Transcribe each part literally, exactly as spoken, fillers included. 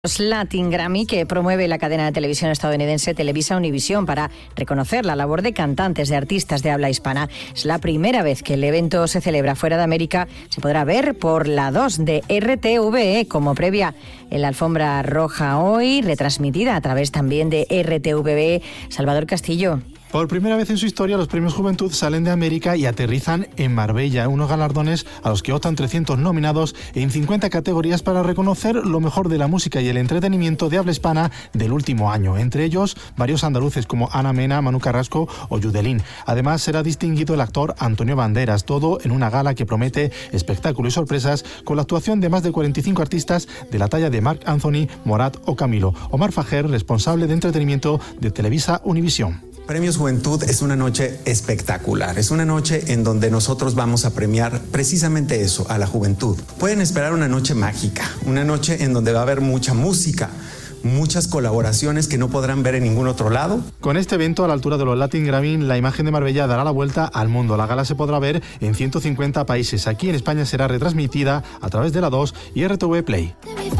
Los Latin Grammy, que promueve la cadena de televisión estadounidense Televisa Univisión para reconocer la labor de cantantes, de artistas de habla hispana. Es la primera vez que el evento se celebra fuera de América. Se podrá ver por la dos de R T V E como previa en la alfombra roja hoy, retransmitida a través también de R T V E. Salvador Castillo. Por primera vez en su historia, los premios Juventud salen de América y aterrizan en Marbella, unos galardones a los que optan trescientos nominados en cincuenta categorías para reconocer lo mejor de la música y el entretenimiento de habla hispana del último año. Entre ellos, varios andaluces como Ana Mena, Manu Carrasco o Yudelín. Además, será distinguido el actor Antonio Banderas, todo en una gala que promete espectáculo y sorpresas con la actuación de más de cuarenta y cinco artistas de la talla de Marc Anthony, Morat o Camilo. Omar Fajer, responsable de entretenimiento de Televisa Univisión. Premios Juventud es una noche espectacular, es una noche en donde nosotros vamos a premiar precisamente eso, a la juventud. Pueden esperar una noche mágica, una noche en donde va a haber mucha música, muchas colaboraciones que no podrán ver en ningún otro lado. Con este evento a la altura de los Latin Grammy, la imagen de Marbella dará la vuelta al mundo. La gala se podrá ver en ciento cincuenta países. Aquí en España será retransmitida a través de la dos y R T V Play.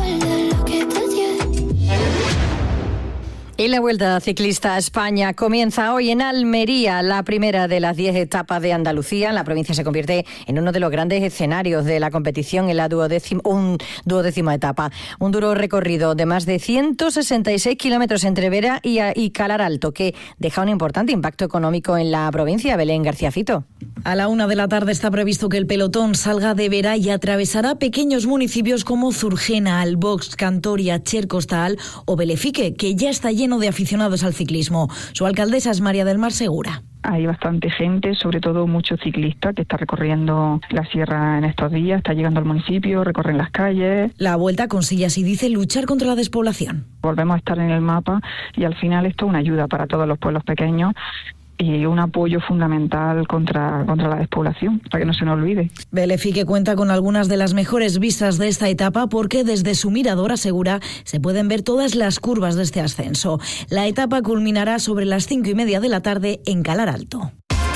Y la Vuelta Ciclista a España comienza hoy en Almería, la primera de las diez etapas de Andalucía. La provincia se convierte en uno de los grandes escenarios de la competición en la duodécima, un duodécima etapa. Un duro recorrido de más de ciento sesenta y seis kilómetros entre Vera y, y Calar Alto, que deja un importante impacto económico en la provincia. Belén García Fito. A la una de la tarde está previsto que el pelotón salga de Vera y atravesará pequeños municipios como Zurgena, Albox, Cantoria, Chercostal o Belefique, que ya está lleno de aficionados al ciclismo. Su alcaldesa es María del Mar Segura. Hay bastante gente, sobre todo muchos ciclistas que está recorriendo la sierra en estos días, está llegando al municipio, recorren las calles. La vuelta consigue, así dice, luchar contra la despoblación. Volvemos a estar en el mapa y al final esto es una ayuda para todos los pueblos pequeños y un apoyo fundamental contra, contra la despoblación, para que no se nos olvide. Belefique cuenta con algunas de las mejores vistas de esta etapa porque desde su mirador, asegura, se pueden ver todas las curvas de este ascenso. La etapa culminará sobre las cinco y media de la tarde en Calar Alto.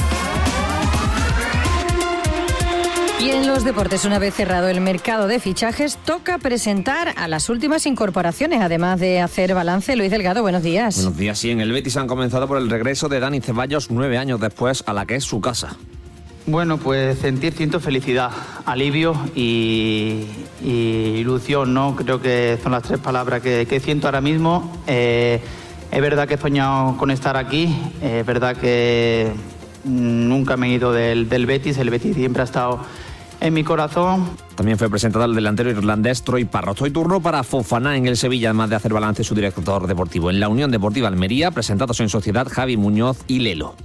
Y en los deportes, una vez cerrado el mercado de fichajes, toca presentar a las últimas incorporaciones, además de hacer balance. Luis Delgado, buenos días. Buenos días, sí. En el Betis han comenzado por el regreso de Dani Ceballos, nueve años después, a la que es su casa. Bueno, pues sentir siento felicidad, alivio y, y ilusión, ¿no? Creo que son las tres palabras que, que siento ahora mismo. Eh, es verdad que he soñado con estar aquí, es verdad que nunca me he ido del, del Betis, el Betis siempre ha estado en mi corazón. También fue presentado el delantero irlandés Troy Parrott. Hoy turno para Fofana en el Sevilla, además de hacer balance su director deportivo. En la Unión Deportiva Almería, presentados en sociedad Javi Muñoz y Lelo.